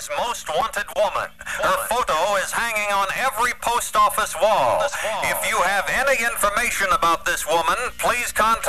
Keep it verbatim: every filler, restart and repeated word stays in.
America's most wanted woman. Her photo is hanging on every post office wall. If you have any information about this woman, please contact